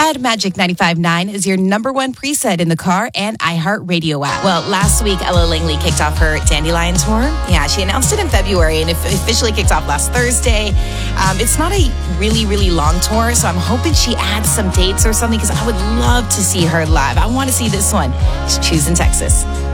Add Magic 95.9 is your number one preset in the car and iHeartRadio app. Well, last week, Ella Langley kicked off her Dandelion tour. Yeah, she announced it in February and it officially kicked off last Thursday. It's not a really, really long tour, so I'm hoping she adds some dates or something because I would love to see her live. I want to see this one. Choose in Texas.